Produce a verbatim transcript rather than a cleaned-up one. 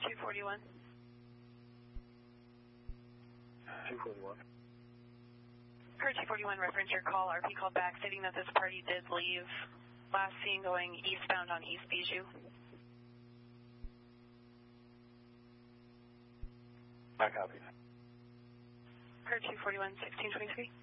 two forty-one. two forty-one. Per two forty-one, reference your call. R P called back stating that this party did leave. Last seen going eastbound on East Bijou. I copy. Per two forty-one, sixteen twenty-three.